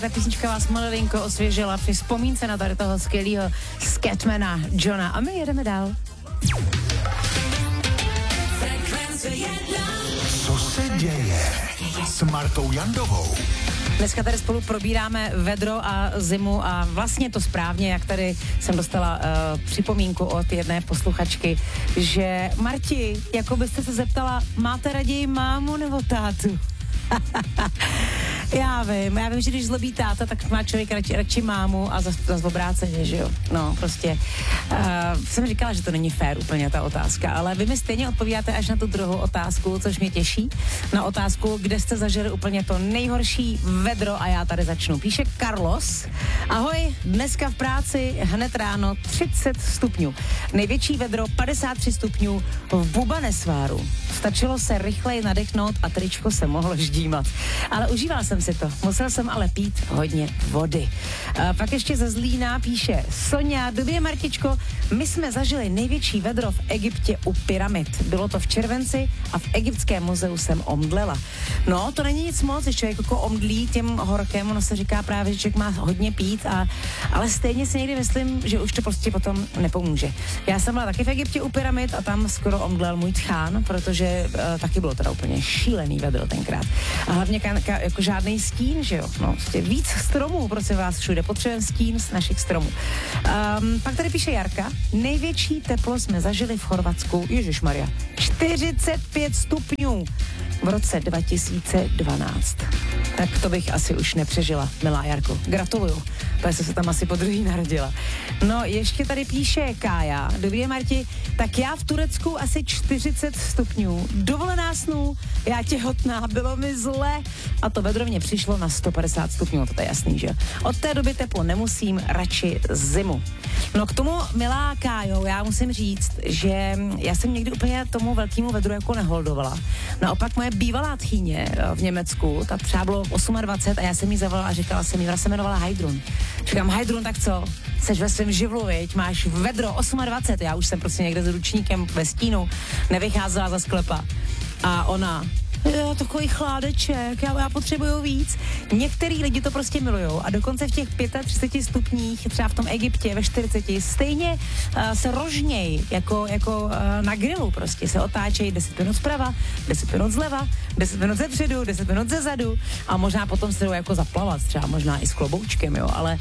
Ta písnička vás malinko osvěžila při vzpomínce na tady toho skvělého Scatmana Johna. A my jedeme dál. Co se děje s Martou Jandovou? Dneska tady spolu probíráme vedro a zimu a vlastně to správně, jak tady jsem dostala připomínku od jedné posluchačky, že Marti, jako byste se zeptala, máte raději mámu nebo tátu? Já vím, že když zlobí táta, tak má člověk radši mámu a zase obráceně, že jo. No, prostě jsem říkala, že to není fér úplně ta otázka, ale vy mi stejně odpovídáte až na tu druhou otázku, což mě těší. Na otázku, kde jste zažili úplně to nejhorší vedro a já tady začnu. Píše Carlos. Ahoj, dneska v práci hned ráno 30 stupňů. Největší vedro 53 stupňů v Bubanesváru. Stačilo se rychleji nadechnout a tričko se mohlo ždímat. Ale užíval jsem si to. Musel jsem ale pít hodně vody. Pak ještě ze Zlína píše Sonja, dobrý Martičko, my jsme zažili největší vedro v Egyptě u pyramid. Bylo to v červenci a v Egyptském muzeu jsem omdlela. No, to není nic moc, že člověk jako omdlí tím horkem, ono se říká právě, že člověk má hodně pít, ale stejně si někdy myslím, že už to prostě potom nepomůže. Já jsem byla taky v Egyptě u pyramid a tam skoro omdlel můj tchán, protože taky bylo teda úplně šílený vedro tenkrát. A hlavně jako žádný stín, že jo? No, prostě víc stromů, prosím vás, všude potřebujeme stín z našich stromů. Pak tady píše Jarka, největší teplo jsme zažili v Chorvatsku, ježišmarja, 45 stupňů v roce 2012. Tak to bych asi už nepřežila, milá Jarko. Gratuluju, protože jsi se tam asi po druhý narodila. No, ještě tady píše Kája. Dobrý Marti, tak já v Turecku asi 40 stupňů. Dovolená snů, já těhotná, bylo mi zle a to vedro mě přišlo na 150 stupňů, to je jasný, že? Od té doby teplo nemusím, radši zimu. No k tomu, milá Kájo, já musím říct, že já jsem někdy úplně tomu velkému vedru jako neholdovala. Naopak moje bývalá tchýně v Německu, ta třeba bylo 28 a já jsem jí zavolala a říkala jsem jí, ona se jmenovala Heidrun. Říkám, Heidrun, tak co? Seš ve svém živlu, viď? Máš vedro 28, já už jsem prostě někde s ručníkem ve stínu, nevycházela za sklepa. A ona, takový chládeček, já potřebuju víc. Některý lidi to prostě milujou a dokonce v těch 35 stupních, třeba v tom Egyptě ve 40, stejně se rožněj, jako na grilu prostě, se otáčejí 10 minut zprava, 10 minut zleva, 10 minut ze předu, 10 minut ze zadu a možná potom se jdou jako zaplavat, třeba možná i s kloboučkem, jo, ale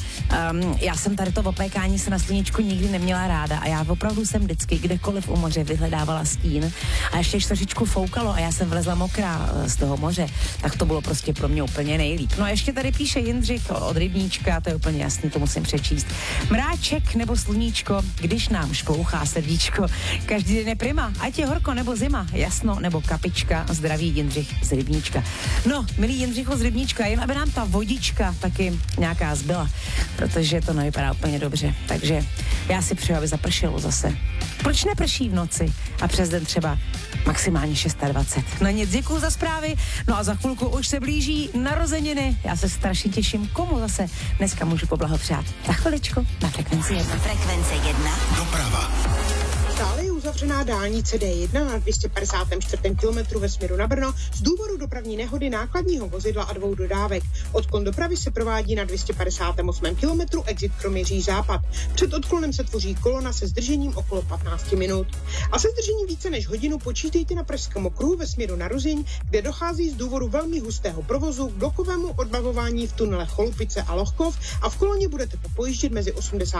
já jsem tady to opékání se na sluníčku nikdy neměla ráda a já opravdu jsem vždycky kdekoliv u moře vyhledávala stín a ještě trošičku foukalo a já jsem vlezla mokrá z toho moře, tak to bylo prostě pro mě úplně nejlíp. No a ještě tady píše Jindřich od Rybníčka, to je úplně jasný, to musím přečíst. Mráček nebo sluníčko, když nám šplouchá srdíčko, každý den je prima, ať je horko nebo zima, jasno nebo kapička, zdraví Jindřich z Rybníčka. No, milý Jindřicho z Rybníčka, jen aby nám ta vodička taky nějaká zbyla, protože to nevypadá úplně dobře, takže já si přeju, aby zapršelo zase. Proč neprší v noci a přes den třeba maximálně 26? No nic, děkuju za zprávy, no a za chvilku už se blíží narozeniny. Já se strašně těším, komu zase dneska můžu poblahopřát. Za chviličku na Frekvenci 1. Frekvence 1. Doprava. Stále je uzavřená dálnice D1 na 254. kilometru ve směru na Brno z důvodu dopravní nehody nákladního vozidla a 2 dodávek. Odklon dopravy se provádí na 258. kilometru exit Kroměříž západ. Před odklonem se tvoří kolona se zdržením okolo 15 minut. A se zdržením více než hodinu počítejte na Pražském okruhu ve směru na Ruzyň, kde dochází z důvodu velmi hustého provozu k blokovému odbavování v tunelech Cholupice a Lohkov a v koloně budete popojíždět mezi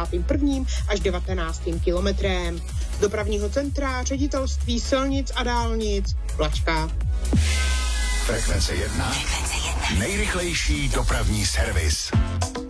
81. až 19. kilometrem. Dopravního centra, ředitelství silnic a dálnic, Vlačka. Frekvence 1. Nejrychlejší dopravní servis.